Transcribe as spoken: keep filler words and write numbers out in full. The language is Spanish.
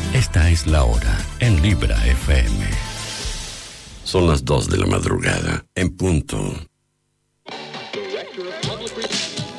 Esta es la hora en Libra F M. Son las dos de la madrugada, en punto.